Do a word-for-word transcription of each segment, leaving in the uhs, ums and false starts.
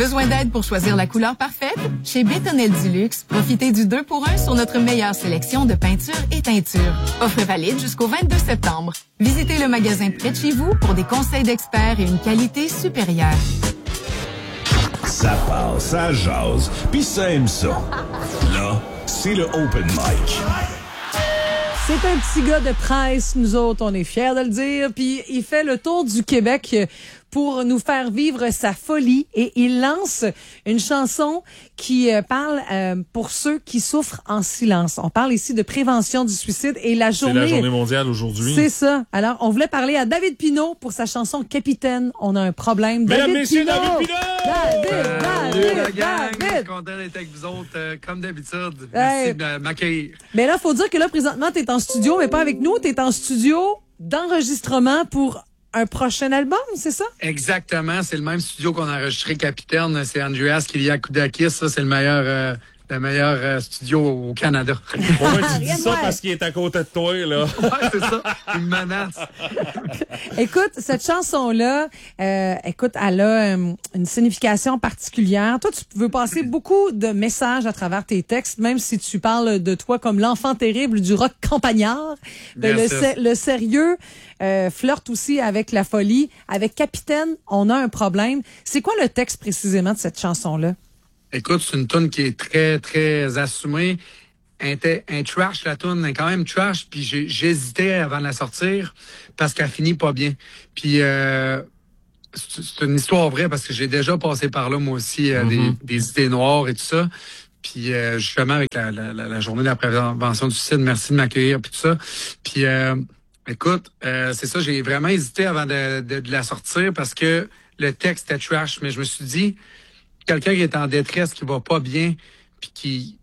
Besoin d'aide pour choisir la couleur parfaite? Chez Bétonnel Luxe, profitez du deux pour un sur notre meilleure sélection de peintures et teintures. Offre valide jusqu'au vingt-deux septembre. Visitez le magasin près de chez vous pour des conseils d'experts et une qualité supérieure. Ça passe, ça jase, pis ça aime ça. Là, c'est le Open Mic. C'est un petit gars de presse, nous autres, on est fiers de le dire, puis il fait le tour du Québec pour nous faire vivre sa folie et il lance une chanson qui euh, parle euh, pour ceux qui souffrent en silence. On parle ici de prévention du suicide et la journée... C'est la journée mondiale aujourd'hui. C'est ça. Alors, on voulait parler à David Pinault pour sa chanson Capitaine. On a un problème. Mesdames, David messieurs, Pinault! David Pinault! David, Salut la David, gang, David! content d'être avec vous autres, euh, comme d'habitude. Hey. Merci de m'accueillir. Mais là, faut dire que là, présentement, t'es en studio, mais pas avec nous. T'es en studio d'enregistrement pour un prochain album, c'est ça? Exactement, c'est le même studio qu'on a enregistré Capitaine. C'est Andreas Kyriakoudakis, ça c'est le meilleur, euh, le meilleur euh, studio au Canada. Pourquoi tu dis Rien de ça mal. parce qu'il est à côté de toi, là? Ouais, c'est ça, une menace. Écoute, cette chanson-là, euh, écoute, elle a euh, une signification particulière. Toi, tu veux passer beaucoup de messages à travers tes textes, même si tu parles de toi comme l'enfant terrible du rock campagnard. Ben, le, sûr. sé- le sérieux euh, flirte aussi avec la folie. Avec Capitaine, on a un problème. C'est quoi le texte précisément de cette chanson-là? Écoute, c'est une tune qui est très, très assumée. Un, te- un trash, la tune, est quand même trash, puis j'ai- j'hésitais avant de la sortir parce qu'elle finit pas bien. Puis euh, c'est c'est une histoire vraie parce que j'ai déjà passé par là, moi aussi, euh, Mm-hmm. des, des idées noires et tout ça. Puis euh, justement, avec la, la, la, la journée de la prévention du suicide, merci de m'accueillir, puis tout ça. Puis euh, écoute, euh, c'est ça, j'ai vraiment hésité avant de, de, de la sortir parce que le texte était trash, mais je me suis dit, quelqu'un qui est en détresse, qui va pas bien, puis qui,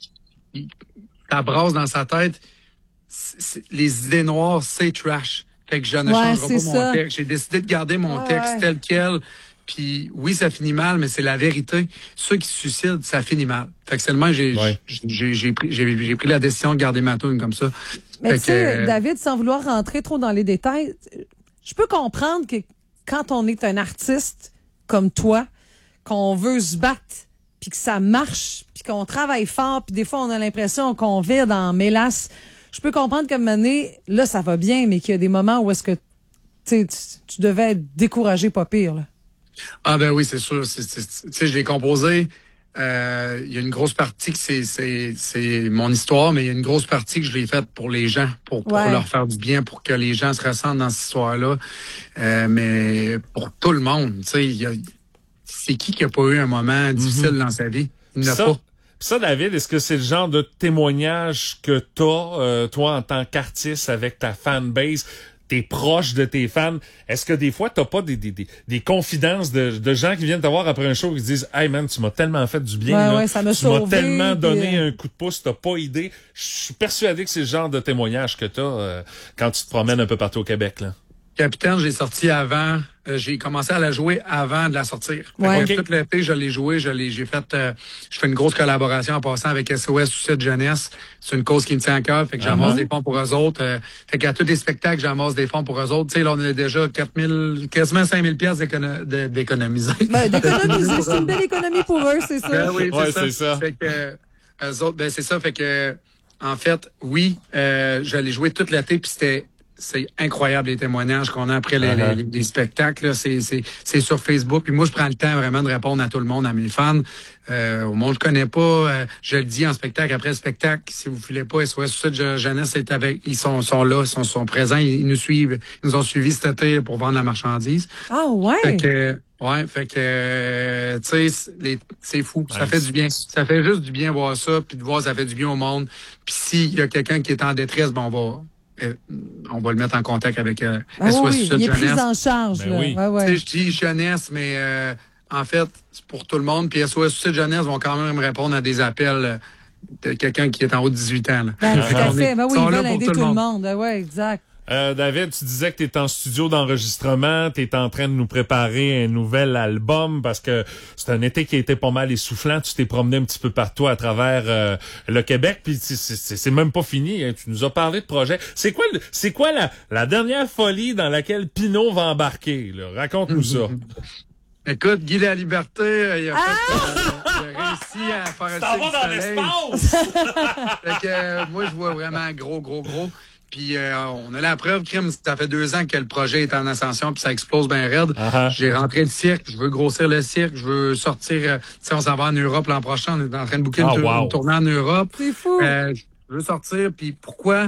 qui t'abrasse dans sa tête, c'est- c'est- les idées noires, c'est trash. Fait que je ne Ouais, changerai c'est pas ça. mon texte. J'ai décidé de garder mon Ouais, texte ouais. tel quel. Puis oui, ça finit mal, mais c'est la vérité. Ceux qui se suicident, ça finit mal. Fait que seulement j'ai Ouais. j'ai j'ai pris j'ai j'ai pris la décision de garder ma tune comme ça. Mais Fait tu sais, que, David, sans vouloir rentrer trop dans les détails, je peux comprendre que quand on est un artiste comme toi, qu'on veut se battre, puis que ça marche, puis qu'on travaille fort, puis des fois on a l'impression qu'on vire dans mélasse. Je peux comprendre qu'à un moment donné, là ça va bien, mais qu'il y a des moments où est-ce que tu sais, tu tu devais être découragé, pas pire. Là. Ah ben oui, c'est sûr. C'est- c'est- Tu sais, je l'ai composé. euh, Il y a une grosse partie que c'est c'est c'est mon histoire, mais il y a une grosse partie que je l'ai faite pour les gens, pour, pour Ouais. leur faire du bien, pour que les gens se ressentent dans cette histoire-là. Euh, mais pour tout le monde, tu sais, il y a- c'est qui qui a pas eu un moment difficile dans sa vie? Il n'y en a Ça, pas. ça, David, est-ce que c'est le genre de témoignage que t'as, euh, toi, en tant qu'artiste, avec ta fanbase? T'es proche de tes fans. Est-ce que des fois, t'as pas des, des, des, des confidences de, de gens qui viennent te voir après un show et qui se disent « Hey man, tu m'as tellement fait du bien, Ouais, là. ouais, ça m'a Tu m'as sauvé, tellement puis, donné euh, un coup de pouce, t'as pas idée. » Je suis persuadé que c'est le genre de témoignage que t'as euh, quand tu te promènes un peu partout au Québec, là. Capitaine, j'ai sorti avant. euh, j'ai commencé à la jouer avant de la sortir. Fait Ouais. que Ok. Toute l'été, je l'ai joué. Je l'ai, j'ai fait, euh, je fais une grosse collaboration en passant avec S O S Suicide Jeunesse. C'est une cause qui me tient à cœur. Fait que j'amasse Uh-huh. des fonds pour eux autres. Euh, fait qu'à tous les spectacles, j'amasse des fonds pour eux autres. Tu sais, là, on a déjà quatre mille, quasiment cinq mille piastres d'écono- de- d'économiser. Ben, d'économiser, c'est une belle économie pour eux, c'est ça. Ben oui, Ouais, c'est ça. c'est ça. Fait que, euh, eux autres, ben c'est ça. Fait que, en fait, oui, euh, je l'ai joué toute l'été, puis c'était, c'est incroyable les témoignages qu'on a après les, Uh-huh. les, les spectacles. Là. C'est, c'est, c'est sur Facebook. Puis moi, je prends le temps vraiment de répondre à tout le monde, à mes fans. Euh, au monde, je connais pas. Euh, je le dis en spectacle après le spectacle. Si vous ne filez pas, S O S Suicide Jeunesse est avec. Ils sont, sont là, ils sont, sont présents. Ils, ils nous suivent. Ils nous ont suivis cet été pour vendre la marchandise. Ah ouais? Fait que, ouais, fait que, euh, tu sais, c'est les- c'est fou. Ça Ouais, fait c'est- du bien. Ça fait juste du bien voir ça, puis de voir ça fait du bien au monde. Puis s'il y a quelqu'un qui est en détresse, ben on va, euh, on va le mettre en contact avec euh, Ah S O S oui, Suicide il est pris Jeunesse. en charge. Ben là. oui. Ouais, ouais. Tu sais, je dis jeunesse, mais euh, en fait, c'est pour tout le monde. Puis S O S Suicide Jeunesse vont quand même répondre à des appels euh, de quelqu'un qui est en haut de dix-huit ans. Là. Ben, tout à On est- fait. Ben oui, ils sont ils là veulent pour aider tout le monde. Ben ouais, exact. Euh, David, tu disais que tu es en studio d'enregistrement, tu es en train de nous préparer un nouvel album parce que c'est un été qui a été pas mal essoufflant. Tu t'es promené un petit peu partout à travers euh, le Québec, puis c'est, c'est, c'est même pas fini. Hein. Tu nous as parlé de projet. C'est quoi, le- c'est quoi la, la dernière folie dans laquelle Pinault va embarquer? Là? Raconte-nous ça. Écoute, Guy La Liberté, il a, fait, euh, il a réussi à faire un T'en signe vas dans du soleil. l'espace! Fait que, euh, moi, je vois vraiment gros, gros, gros. Puis euh, on a la preuve, crime, ça fait deux ans que le projet est en ascension, puis ça explose bien raide. Uh-huh. J'ai rentré le cirque, je veux grossir le cirque, je veux sortir. Euh, tu sais, on s'en va en Europe l'an prochain, on est en train de booker Oh, une, wow. une tournée en Europe. C'est fou. Euh, je veux sortir, puis pourquoi...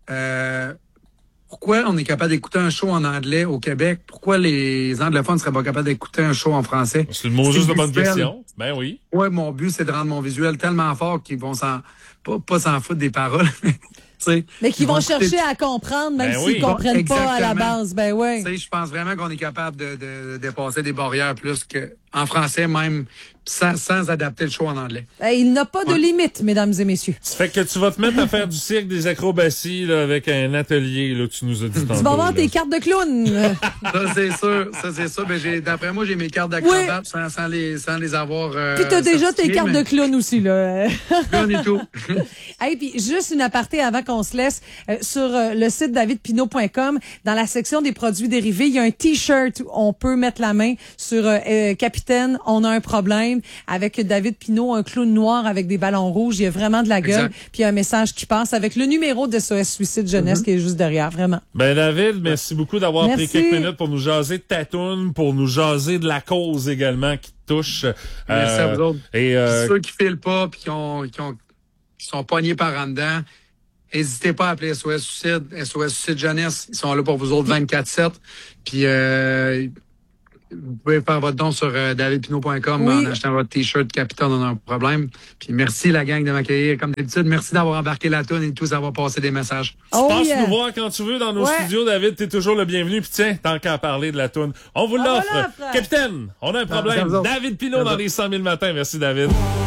Euh, Pourquoi on est capable d'écouter un show en anglais au Québec? Pourquoi les anglophones ne seraient pas capables d'écouter un show en français? C'est le mot juste de bonne visuel. question. Ben oui. Ouais, mon but, c'est de rendre mon visuel tellement fort qu'ils vont s'en, pas, pas s'en foutre des paroles. T'sais, Mais qu'ils ils vont écouter- chercher à comprendre, même Ben s'ils oui. comprennent pas à la Exactement. base. Ben oui. T'sais, je pense vraiment qu'on est capable de, de, de dépasser des barrières plus que en français, même sans, sans adapter le show en anglais. Hey, il n'a pas de Ouais. limite, mesdames et messieurs. Ça fait que tu vas te mettre à faire du cirque, des acrobaties là, avec un atelier, là, tu nous as dit tantôt. Tu vas avoir là. tes cartes de clown. Ça, c'est sûr. Ça, c'est sûr. Ben, j'ai, d'après moi, j'ai mes cartes d'acrobate sans, sans, les, sans les avoir. Euh, Puis t'as déjà tes certifiées, cartes mais de clown aussi, là. rien du tout. Hey, puis juste une aparté avant qu'on se laisse. Euh, sur euh, le site david pinot point com, dans la section des produits dérivés, il y a un T-shirt où on peut mettre la main sur euh, euh, Capitaine, on a un problème avec David Pinot, un clown noir avec des ballons rouges. Il y a vraiment de la gueule. Exact. Puis il y a un message qui passe avec le numéro de S O S Suicide Jeunesse Mm-hmm. qui est juste derrière, vraiment. Ben David, merci beaucoup d'avoir Merci. pris quelques minutes pour nous jaser de ta toune, pour nous jaser de la cause également qui te touche. Merci à vous autres. Et euh, Puis ceux qui filent pas puis qui, ont, qui, ont, qui sont pognés par en dedans, n'hésitez pas à appeler S O S Suicide, S O S Suicide Jeunesse. Ils sont là pour vous autres vingt-quatre sept. Puis euh, vous pouvez faire votre don sur euh, david pinot point com Oui. en achetant votre T-shirt Capitaine, on a un problème. Puis merci la gang de m'accueillir comme d'habitude. Merci d'avoir embarqué la toune et de tous avoir passé des messages. tu Oh passes yeah. nous voir quand tu veux dans nos Ouais. studios, David. T'es toujours le bienvenu. Puis tiens, tant qu'à parler de la toune, on vous On vous l'offre. l'offre. Capitaine, on a un Merci à problème. vous autres. David Pinot dans les cent mille matins. Merci, David.